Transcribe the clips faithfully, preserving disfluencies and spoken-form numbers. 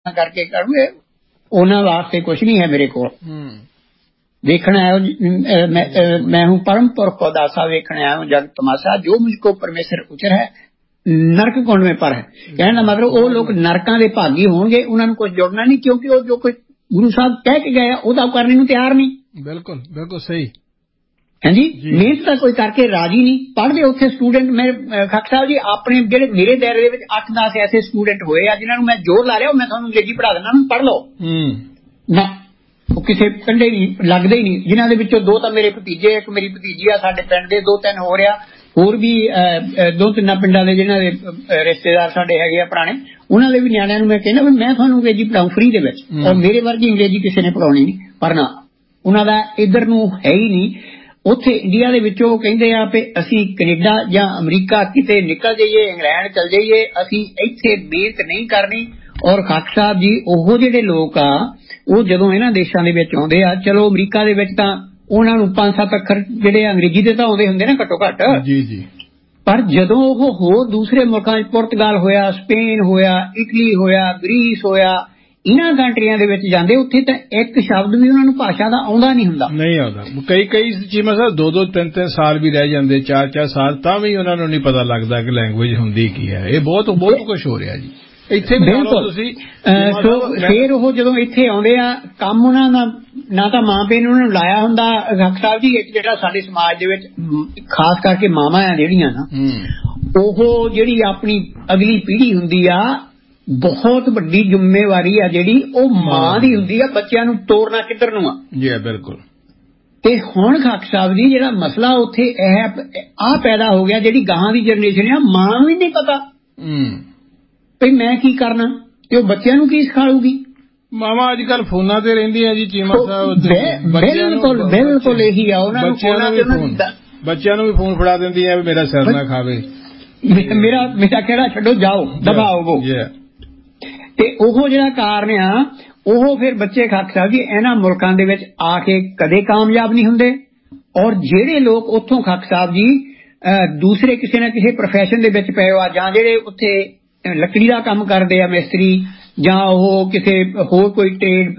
करके करूँगे उन्होंने वास्ते कुछ नहीं है मेरे को देखना है। मैं, मैं हूँ परम पुरख को दासा वेखने आया हूँ जग तमाशा जो मुझको परमेश्वर उचर है नरक कुंड में पर है। कहने का मतलब वो लोग नरकों के भागी होंगे उन्होंने कुछ जुड़ना नहीं क्योंकि वो जो कुछ गुरु साहब कह के गए वो तो करने को तैयार नहीं। बिल्कुल बिल्कुल सही है जी, मेहनत तो कोई करके राजी नहीं। पढ़ते उत्थे स्टूडेंट मेरे खाक साहब जी अपने जेडे मेरे दायरे दे विच अठ दस ऐसे स्टूडेंट होए आ जिन्होंने मैं जोर ला रहा मैं तुहानू अंग्रेजी पढ़ा देना पढ़ लो ना वो किसी कंडे लगते ही नहीं। जिन्होंने विचों दो तो मेरे भतीजे एक मेरी भतीजी आ साडे पिंड दे दो तीन हो रहा होर भी दो तिना पिंडां दे जिन्हां दे रिश्तेदार साडे हैगे आ पुराने उन्हां दे भी निआणिआं नूं मैं कहना भी मैं तुहानू अंग्रेजी पढ़ाऊं फ्री दे विच और मेरे वर्गी अंग्रेजी किसी ने पढ़ाउणी नहीं पर ना उन्हां दा इधर नूं है ही नहीं। उत्थे इंडिया दे विचों कहिंदे आ भी असीं कनेडा जां अमरीका किते निकल जाइए इंग्लैंड चल जाइए असीं इत्थे मेहनत नहीं करनी। और खाक साहब जी ओहो जिहड़े लोग आ ਉਹ ਜਦੋਂ ਇਹਨਾਂ ਦੇਸ਼ਾਂ ਦੇ ਵਿੱਚ ਆਉਂਦੇ ਆ ਚਲੋ ਅਮਰੀਕਾ ਦੇ ਵਿੱਚ ਤਾਂ ਉਹਨਾਂ ਨੂੰ ਪੰਜ ਸੱਤ ਅੱਖਰ ਜਿਹੜੇ ਅੰਗਰੇਜ਼ੀ ਦੇ ਤਾਂ ਆਉਂਦੇ ਹੁੰਦੇ ਨੇ ਘੱਟੋ ਘੱਟ ਜੀ ਜੀ ਪਰ ਜਦੋਂ ਉਹ ਹੋਰ ਦੂਸਰੇ ਮੁਲਕਾਂ ਵਿੱਚ ਪੁਰਤਗਾਲ ਹੋਇਆ ਸਪੇਨ ਹੋਇਆ ਇਟਲੀ ਹੋਇਆ ਗ੍ਰੀਸ ਹੋਇਆ ਇਹਨਾਂ ਕੰਟਰੀਆਂ ਦੇ ਵਿੱਚ ਜਾਂਦੇ ਉੱਥੇ ਤਾਂ ਇੱਕ ਸ਼ਬਦ ਵੀ ਉਹਨਾਂ ਨੂੰ ਭਾਸ਼ਾ ਦਾ ਆਉਂਦਾ ਨਹੀਂ ਹੁੰਦਾ ਨਹੀਂ ਆਉਂਦਾ। ਕਈ ਕਈ ਚੀਮਾਂ ਸਾਹਿਬ ਦੋ ਦੋ ਤਿੰਨ ਤਿੰਨ ਸਾਲ ਵੀ ਰਹਿ ਜਾਂਦੇ ਚਾਰ ਚਾਰ ਸਾਲ ਤਾਂ ਵੀ ਉਹਨਾਂ ਨੂੰ ਨਹੀਂ ਪਤਾ ਲੱਗਦਾ ਕਿ ਲੈਂਗੁਏਜ ਹੁੰਦੀ ਕੀ ਹੈ। ਇਹ ਬਹੁਤ ਬਹੁਤ ਕੁਝ ਹੋ ਰਿਹਾ ਜੀ ਇੱਥੇ ਵੀ ਤੁਸੀਂ ਸੋ ਫੇਰ ਉਹ ਜਦੋਂ ਇੱਥੇ ਆਉਂਦੇ ਆ ਕੰਮ ਉਹਨਾਂ ਦਾ ਨਾ ਤਾਂ ਮਾਂ ਪਿਓ ਨੇ ਉਹਨਾਂ ਨੂੰ ਲਾਇਆ ਹੁੰਦਾ। ਖਾਕ ਸਾਹਿਬ ਜੀ ਇੱਕ ਜਿਹੜਾ ਸਾਡੇ ਸਮਾਜ ਦੇ ਵਿੱਚ ਖਾਸ ਕਰਕੇ ਮਾਵਾਂ ਆ ਜਿਹੜੀਆਂ ਨਾ ਉਹ ਜਿਹੜੀ ਆਪਣੀ ਅਗਲੀ ਪੀੜ੍ਹੀ ਹੁੰਦੀ ਆ ਬਹੁਤ ਵੱਡੀ ਜ਼ਿੰਮੇਵਾਰੀ ਆ ਜਿਹੜੀ ਉਹ ਮਾਂ ਦੀ ਹੁੰਦੀ ਆ ਬੱਚਿਆਂ ਨੂੰ ਤੋਰਨਾ ਕਿੱਧਰ ਨੂੰ ਆ ਜੀ ਬਿਲਕੁਲ। ਤੇ ਹੁਣ ਖਾਕ ਸਾਹਿਬ ਜੀ ਜਿਹੜਾ ਮਸਲਾ ਉੱਥੇ ਇਹ ਆ ਪੈਦਾ ਹੋ ਗਿਆ ਜਿਹੜੀ ਗਾਹਾਂ ਦੀ ਜਨਰੇਸ਼ਨ ਆ ਮਾਂ ਨੂੰ ਹੀ ਨਹੀਂ ਪਤਾ ਭਈ ਮੈਂ ਕੀ ਕਰਨਾ ਤੇ ਉਹ ਬੱਚਿਆਂ ਨੂੰ ਕੀ ਸਿਖਾਊਗੀ। ਮਾਵਾਂ ਅੱਜ ਕੱਲ ਫੋਨਾਂ ਤੇ ਰਹਿੰਦੀਆਂ ਜੀ ਚੀਮਾ ਸਾਹਿਬ ਬਿਲਕੁਲ ਬਿਲਕੁਲ ਇਹੀ ਆ ਉਹਨਾਂ ਨੂੰ ਬੱਚਿਆਂ ਨੂੰ ਵੀ ਫੋਨ ਫੜਾ ਦਿੰਦੀਆਂ ਵੀ ਮੇਰਾ ਸਿਰ ਨਾ ਖਾਵੇ ਮੇਰਾ ਮੇਰਾ ਕਿਹੜਾ ਛੱਡੋ ਜਾਓ ਦਬਾਓ ਤੇ ਉਹ ਜਿਹੜਾ ਕਾਰਨ ਆ ਉਹ ਫਿਰ ਬੱਚੇ ਖਾਕ ਸਾਹਿਬ ਜੀ ਇਹਨਾਂ ਮੁਲਕਾਂ ਦੇ ਵਿੱਚ ਆ ਕੇ ਕਦੇ ਕਾਮਯਾਬ ਨਹੀਂ ਹੁੰਦੇ। ਔਰ ਜਿਹੜੇ ਲੋਕ ਉੱਥੋਂ ਖਾਕ ਸਾਹਿਬ ਜੀ ਦੂਸਰੇ ਕਿਸੇ ਨਾ ਕਿਸੇ ਪ੍ਰੋਫੈਸ਼ਨ ਦੇ ਵਿੱਚ ਪਏ ਆ ਜਾਂ ਜਿਹੜੇ ਉੱਥੇ ਲੱਕੜੀ ਦਾ ਕੰਮ ਕਰਦੇ ਆ ਮਿਸਤਰੀ ਜਾਂ ਉਹ ਕਿਸੇ ਹੋਰ ਕੋਈ ਟ੍ਰੇਡ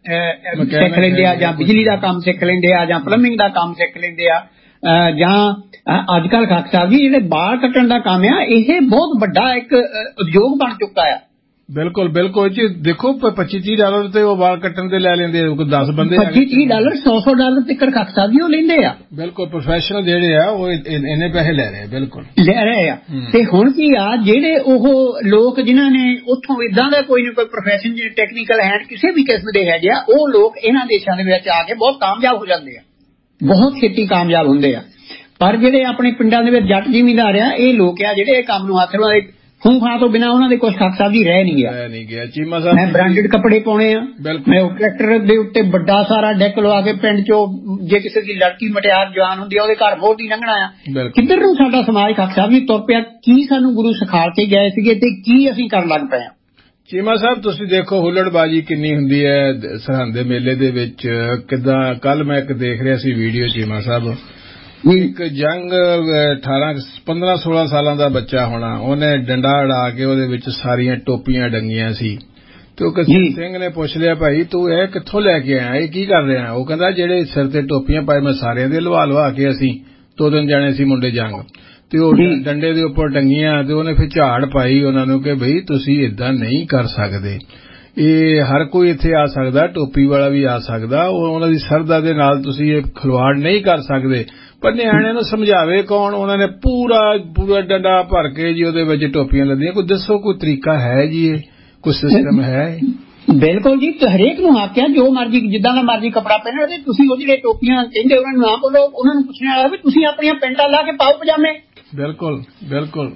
ਸਿੱਖ ਲੈਂਦੇ ਆ ਜਾਂ ਬਿਜਲੀ ਦਾ ਕੰਮ ਸਿੱਖ ਲੈਂਦੇ ਆ ਜਾਂ ਪਲੰਬਿੰਗ ਦਾ ਕੰਮ ਸਿੱਖ ਲੈਂਦੇ ਆ ਜਾਂ ਅੱਜ ਕੱਲ੍ਹ ਖਾਕ ਸਾਹਿਬ ਜੀ ਜਿਹੜੇ ਬਾਲ ਕੱਟਣ ਦਾ ਕੰਮ ਆ ਇਹ ਬਹੁਤ ਵੱਡਾ ਇੱਕ ਉਦਯੋਗ ਬਣ ਚੁੱਕਾ ਆ। ਬਿਲਕੁਲ ਬਿਲਕੁਲ ਜੀ ਦੇਖੋ ਪੱਚੀ ਤੀਹ ਡਾਲਰ ਤੇ ਉਹ ਵਾਲ ਕੱਟਣ ਦੇ ਲੈ ਲੈਂਦੇ ਦਸ ਬੰਦੇ ਪੱਚੀ ਤੀਹ ਡਾਲਰ ਸੌ ਸੌ ਡਾਲਰ ਤੱਕ ਖਾਕ ਸਾਹਿਬ ਜੀ ਉਹ ਲੈਂਦੇ ਆ। ਬਿਲਕੁਲ ਪ੍ਰੋਫੈਸ਼ਨਲ ਜਿਹੜੇ ਆ ਉਹ ਇੰਨੇ ਪੈਸੇ ਲੈ ਰਹੇ ਬਿਲਕੁਲ ਲੈ ਰਹੇ ਆ। ਤੇ ਹੁਣ ਕੀ ਆ ਜਿਹੜੇ ਉਹ ਲੋਕ ਜਿਨ੍ਹਾਂ ਨੇ ਉੱਥੋਂ ਏਦਾਂ ਦਾ ਕੋਈ ਨਾ ਕੋਈ ਪ੍ਰੋਫੈਸ਼ਨ ਜਿਹੜੇ ਟੈਕਨੀਕਲ ਹੈਂਡ ਕਿਸੇ ਵੀ ਕਿਸਮ ਦੇ ਹੈਗੇ ਆ ਉਹ ਲੋਕ ਇਹਨਾਂ ਦੇਸ਼ਾਂ ਦੇ ਵਿੱਚ ਆ ਕੇ ਬਹੁਤ ਕਾਮਯਾਬ ਹੋ ਜਾਂਦੇ ਆ ਬਹੁਤ ਛੇਤੀ ਕਾਮਯਾਬ ਹੁੰਦੇ ਆ। ਪਰ ਜਿਹੜੇ ਆਪਣੇ ਪਿੰਡਾਂ ਦੇ ਵਿੱਚ ਜੱਟ ਜ਼ਿਮੀਂਦਾਰ ਆ ਇਹ ਲੋਕ ਆ ਜਿਹੜੇ ਇਹ ਕੰਮ ਨੂੰ ਹੱਥ ਲਾਉਂਦੇ ਖੂਹ ਖਾਂ ਤੋਂ ਬਿਨਾਂ ਉਹਨਾਂ ਦੇ ਕੁਛ ਖਾਕ ਸਾਹਿਬ ਜੀ ਰਹਿ ਨਹੀਂ ਗਿਆ ਰਹਿ ਨਹੀਂ ਗਿਆ ਚੀਮਾ ਸਾਹਿਬ ਮੈਂ ਬ੍ਰਾਂਡਡ ਕੱਪੜੇ ਪਾਉਣੇ ਆ ਮੈਂ ਉਹ ਟਰੈਕਟਰ ਦੇ ਉੱਤੇ ਵੱਡਾ ਸਾਰਾ ਡੈਕ ਲਵਾ ਕੇ ਪਿੰਡ ਚੋਂ ਜੇ ਕਿਸੇ ਦੀ ਲੜਕੀ ਮਟਿਆਰ ਜਵਾਨ ਹੁੰਦੀ ਆ ਉਹਦੇ ਘਰ ਬਹੁਤ ਹੀ ਲੰਘਣਾ ਆ ਕਿੱਧਰ ਨੂੰ ਸਾਡਾ ਸਮਾਜ ਖਾਕ ਸਾਹਿਬ ਜੀ ਤੁਰ ਪਿਆ ਕੀ ਸਾਨੂੰ ਗੁਰੂ ਸਿਖਾ ਕੇ ਗਏ ਸੀਗੇ ਤੇ ਕੀ ਅਸੀਂ ਕਰਨ ਲੱਗ ਪਏ ਆ। ਚੀਮਾ ਸਾਹਿਬ ਤੁਸੀਂ ਦੇਖੋ ਹੁੱਲੜਬਾਜੀ ਕਿੰਨੀ ਹੁੰਦੀ ਹੈ ਸਰਹੰਦ ਦੇ ਮੇਲੇ ਦੇ ਵਿੱਚ ਕਿੱਦਾਂ ਕੱਲ ਮੈਂ ਇੱਕ ਦੇਖ ਰਿਹਾ ਸੀ ਵੀਡੀਓ ਚੀਮਾ ਸਾਹਿਬ ਇੱਕ ਜੰਗ ਅਠਾਰਾਂ ਪੰਦਰਾਂ ਸੋਲਾਂ ਸਾਲਾਂ ਦਾ ਬੱਚਾ ਹੋਣਾ ਉਹਨੇ ਡੰਡਾ ਅੜਾ ਕੇ ਉਹਦੇ ਵਿੱਚ ਸਾਰੀਆਂ ਟੋਪੀਆਂ ਡੰਗੀਆਂ ਸੀ ਤੇ ਉਹ ਕਿਸੇ ਸਿੰਘ ਨੇ ਪੁੱਛ ਲਿਆ ਭਾਈ ਤੂੰ ਇਹ ਕਿੱਥੋਂ ਲੈ ਕੇ ਆਇਆ ਇਹ ਕੀ ਕਰ ਰਿਹਾ ਉਹ ਕਹਿੰਦਾ ਜਿਹੜੇ ਸਿਰ ਤੇ ਟੋਪੀਆਂ ਪਾਏ ਮੈਂ ਸਾਰਿਆਂ ਦੇ ਲਵਾ ਲਵਾ ਕੇ ਅਸੀਂ ਦੋ ਦਿਨ ਜਾਣੇ ਸੀ ਮੁੰਡੇ ਜੰਗ ਤੇ ਉਹ ਡੰਡੇ ਦੇ ਉੱਪਰ ਟੰਗੀਆਂ ਤੇ ਉਹਨੇ ਫਿਰ ਝਾੜ ਪਾਈ ਉਹਨਾਂ ਨੂੰ ਕਿ ਬਈ ਤੁਸੀਂ ਏਦਾਂ ਨਹੀਂ ਕਰ ਸਕਦੇ ਇਹ ਹਰ ਕੋਈ ਇੱਥੇ ਆ ਸਕਦਾ ਟੋਪੀ ਵਾਲਾ ਵੀ ਆ ਸਕਦਾ ਉਹਨਾਂ ਦੀ ਸਰਦਾ ਦੇ ਨਾਲ ਤੁਸੀਂ ਇਹ ਖਿਲਵਾੜ ਨਹੀਂ ਕਰ ਸਕਦੇ। ਪਰ ਨਿਆਣਿਆਂ ਨੂੰ ਸਮਝਾਵੇ ਕੌਣ ਉਹਨਾਂ ਨੇ ਪੂਰਾ ਪੂਰਾ ਡੰਡਾ ਭਰ ਕੇ ਜੀ ਉਹਦੇ ਵਿੱਚ ਟੋਪੀਆਂ ਲੱਦੀਆਂ ਕੋਈ ਦੱਸੋ ਕੋਈ ਤਰੀਕਾ ਹੈ ਜੀ ਇਹ ਕੋਈ ਸਿਸਟਮ ਹੈ। ਬਿਲਕੁਲ ਜੀ ਹਰੇਕ ਨੂੰ ਆਖਿਆ ਜੋ ਮਰਜੀ ਜਿੱਦਾਂ ਦਾ ਮਰਜੀ ਕੱਪੜਾ ਪਹਿਨੋ ਤੇ ਤੁਸੀਂ ਉਹ ਜਿਹੜੇ ਟੋਪੀਆਂ ਕਹਿੰਦੇ ਉਹਨਾਂ ਨੂੰ ਨਾ ਬੋਲੋ ਉਹਨਾਂ ਨੂੰ ਪੁੱਛਣ ਵਾਲਾ ਵੀ ਤੁਸੀਂ ਆਪਣੀਆਂ ਪੈਂਟਾਂ ਲਾ ਕੇ ਪਾਓ ਪਜਾਮੇ ਬਿਲਕੁਲ ਬਿਲਕੁਲ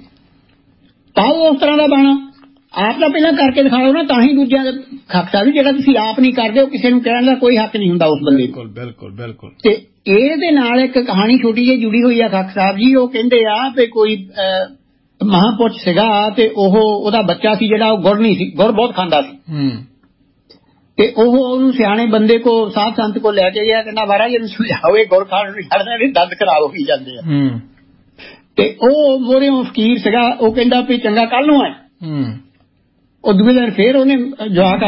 ਪਾਓ ਉਸ ਤਰ੍ਹਾਂ ਦਾ ਬਾਣਾ ਆਪ ਤਾਂ ਪਹਿਲਾਂ ਕਰਕੇ ਦਿਖਾਓ ਨਾ ਤਾਂ ਹੀ ਦੂਜਿਆਂ ਦਾ ਹੱਕ ਵੀ ਜਿਹੜਾ ਤੁਸੀਂ ਆਪ ਨਹੀਂ ਕਰਦੇ ਉਹ ਕਿਸੇ ਨੂੰ ਕਹਿਣ ਦਾ ਕੋਈ ਹੱਕ ਨਹੀਂ ਹੁੰਦਾ ਉਸ ਬੰਦੇ ਬਿਲਕੁਲ ਬਿਲਕੁਲ ਬਿਲਕੁਲ। ਤੇ ਇਹਦੇ ਨਾਲ ਇੱਕ ਕਹਾਣੀ ਛੋਟੀ ਜਿਹੀ ਜੁੜੀ ਹੋਈ ਆ ਖਾਕ ਸਾਹਿਬ ਜੀ ਉਹ ਕਹਿੰਦੇ ਆ ਵੀ ਕੋਈ ਮਹਾਂਪੁਰਸ਼ ਸੀਗਾ ਤੇ ਉਹ ਉਹਦਾ ਬੱਚਾ ਸੀ ਜਿਹੜਾ ਉਹ ਗੁੜ ਨਹੀਂ ਸੀ ਗੁੜ ਬਹੁਤ ਖਾਂਦਾ ਸੀ ਤੇ ਉਹ ਉਹਨੂੰ ਸਿਆਣੇ ਬੰਦੇ ਕੋ ਸਾਧ ਸੰਤ ਕੋ ਲੈ ਕੇ ਗਿਆ ਕਹਿੰਦਾ ਮਹਾਰਾਜ ਇਹਨੂੰ ਸਮਝਾਓ ਇਹ ਗੁੜ ਖਾਣ ਨੂੰ ਛੱਡਦਾ ਇਹਦੇ ਦੰਦ ਖਰਾਬ ਹੋਈ ਜਾਂਦੇ ਆ ਤੇ ਉਹ ਮੋਰਿਓਂ ਫਕੀਰ ਸੀਗਾ ਉਹ ਕਹਿੰਦਾ ਵੀ ਚੰਗਾ ਕੱਲ ਨੂੰ ਆਏ ਉਹ ਦੂਜੇ ਦਿਨ ਫੇਰ ਉਹਨੇ ਜਵਾਕ